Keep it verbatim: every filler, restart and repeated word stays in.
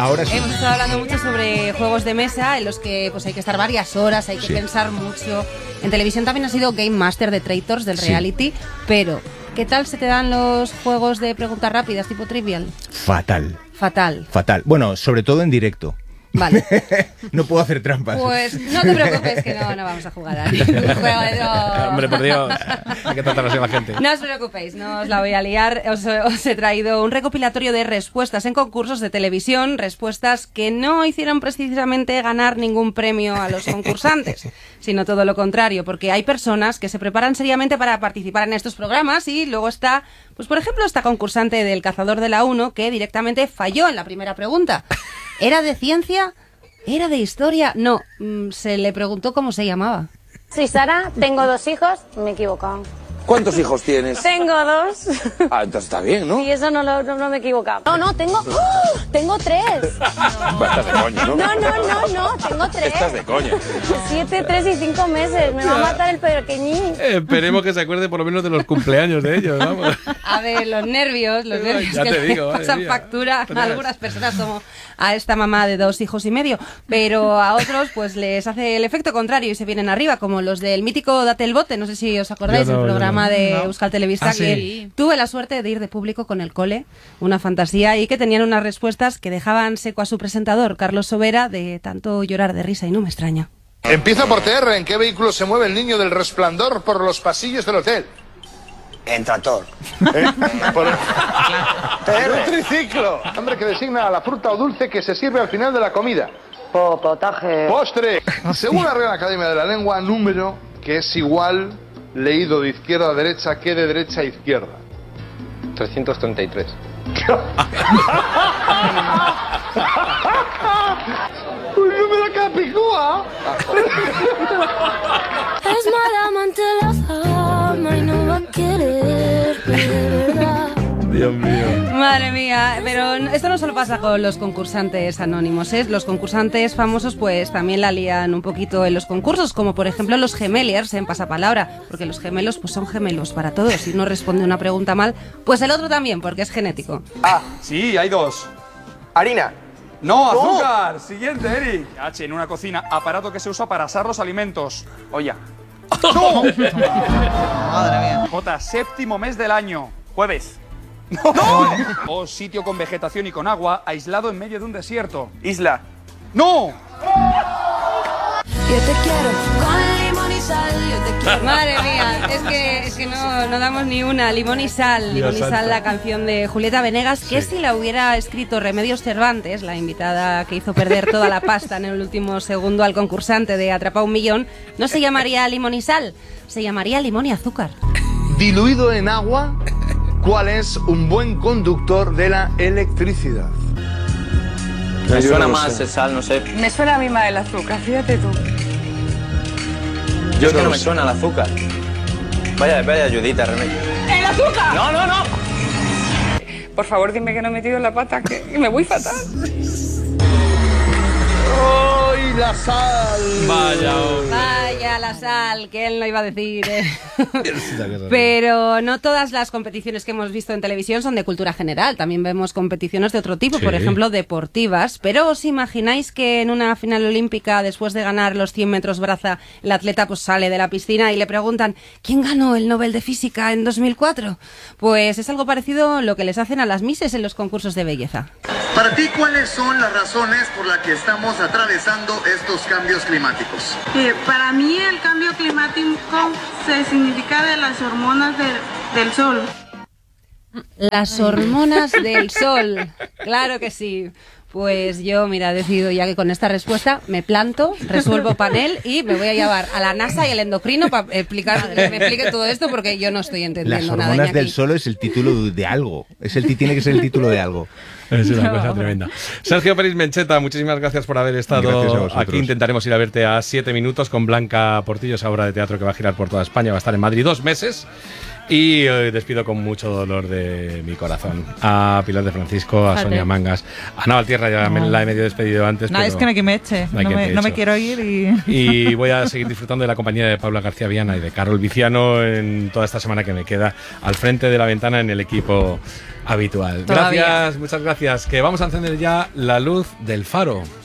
Ahora sí. Hemos estado hablando mucho sobre juegos de mesa en los que pues hay que estar varias horas, hay que Sí. pensar mucho. En televisión también has sido Game Master de Traitors, del Sí. reality, pero ¿qué tal se te dan los juegos de preguntas rápidas tipo Trivial? Fatal, Fatal. fatal. Bueno, sobre todo en directo. Vale. No puedo hacer trampas. Pues no te preocupes que no, no vamos a jugar a ningún juego de no. Hombre, por Dios, hay que tratar así a la gente. No os preocupéis, no os la voy a liar. Os, os he traído un recopilatorio de respuestas en concursos de televisión, respuestas que no hicieron precisamente ganar ningún premio a los concursantes, sino todo lo contrario, porque hay personas que se preparan seriamente para participar en estos programas y luego está, pues por ejemplo, esta concursante del Cazador de la Uno que directamente falló en la primera pregunta. ¿Era de ciencia? ¿Era de historia? No, mm, se le preguntó cómo se llamaba. Soy Sara, tengo dos hijos, me he equivocado. ¿Cuántos hijos tienes? Tengo dos. Ah, entonces está bien, ¿no? Y eso no, lo, no, no me he equivocado. No, no, tengo... ¡Oh! Tengo tres. Pues estás de coña, ¿no? No, no, no, no, tengo tres. Estás de coña. Siete, tres y cinco meses. Me va a matar el pequeñín. Eh, esperemos que se acuerde por lo menos de los cumpleaños de ellos, vamos. A ver, los nervios, los nervios Ya que te le digo, madre pasan mía. factura a Tenaz. algunas personas como a esta mamá de dos hijos y medio, pero a otros pues les hace el efecto contrario y se vienen arriba, como los del mítico Date el Bote, no sé si os acordáis, Yo no, el yo programa no. de No. Euskal Telebista, Ah, que sí. tuve la suerte de ir de público con el cole, una fantasía, y que tenían unas respuestas que dejaban seco a su presentador, Carlos Sobera, de tanto llorar de risa, y no me extraña. Empieza por T R. ¿En qué vehículo se mueve el niño del resplandor por los pasillos del hotel? En tractor. ¿Eh? Por... Un triciclo. Nombre que designa a la fruta o dulce que se sirve al final de la comida. Potaje. Postre. Según la Real Academia de la Lengua, número que es igual leído de izquierda a derecha que de derecha a izquierda. trescientos treinta y tres. ¡Un número capicúa! Es mala amante la fama y no va a querer, ¿verdad? Dios mío. Madre mía, pero esto no solo pasa con los concursantes anónimos, ¿eh? Los concursantes famosos pues también la lían un poquito en los concursos, como por ejemplo los gemeliers en Pasapalabra, porque los gemelos pues son gemelos para todos. Si uno responde una pregunta mal, pues el otro también, porque es genético. Ah, sí, hay dos. Harina. No, azúcar. Siguiente, Eric. H, en una cocina, aparato que se usa para asar los alimentos. Olla. ¡No! Madre mía. J, séptimo mes del año. Jueves. ¡No! O sitio con vegetación y con agua, aislado en medio de un desierto. Isla. ¡No! Yo te quiero con limón y sal, yo te quiero. Madre mía, es que, es que no, no damos ni una. Limón y sal, Limón y Dios sal, santo. la canción de Julieta Venegas, que si la hubiera escrito Remedios Cervantes, la invitada que hizo perder toda la pasta en el último segundo al concursante de Atrapa un Millón, no se llamaría Limón y sal, se llamaría Limón y azúcar. Diluido en agua, ¿cuál es un buen conductor de la electricidad? Me suena más el sal, no sé. Me suena a mí más el azúcar, fíjate tú. Yo es que no me suena el azúcar. Vaya, vaya ayudita, Remedios. ¡El azúcar! No, no, no. Por favor, dime que no he metido la pata, que me voy fatal. ¡Ay, la sal! Vaya, hombre. Vaya la sal, que él no iba a decir. ¿eh? Pero no todas las competiciones que hemos visto en televisión son de cultura general. También vemos competiciones de otro tipo, Sí. por ejemplo, deportivas. Pero ¿os imagináis que en una final olímpica, después de ganar los cien metros braza, el atleta pues sale de la piscina y le preguntan ¿quién ganó el Nobel de Física en dos mil cuatro? Pues es algo parecido lo que les hacen a las Misses en los concursos de belleza. Para ti, ¿cuáles son las razones por las que estamos atravesando estos cambios climáticos? Eh, para mí el cambio climático se significa de las hormonas de- del sol. Las hormonas del sol, claro que sí. Pues yo, mira, decido ya que con esta respuesta me planto, resuelvo panel y me voy a llevar a la NASA y al endocrino para explicar, que me explique todo esto porque yo no estoy Las entendiendo nada. hormonas del Iñaki. sol es el título de algo. Es el, ti- tiene que ser el título de algo. Es una cosa tremenda. Sergio Peris Mencheta, muchísimas gracias por haber estado Gracias a vosotros. aquí. Intentaremos ir a verte a siete minutos con Blanca Portillo, esa obra de teatro que va a girar por toda España. Va a estar en Madrid dos meses. Y eh, despido con mucho dolor de mi corazón a Pilar de Francisco, a Fíjate. Sonia Mangas, a Ana Valtierra, ya me, la he medio despedido antes. No, pero es que no, que me eche. no hay No, quien me, te no me eche. quiero ir y... Y voy a seguir disfrutando de la compañía de Paula García Viana y de Carol Viciano en toda esta semana que me queda al frente de la ventana en el equipo habitual. Todavía. Gracias, muchas gracias. Que vamos a encender ya la luz del faro.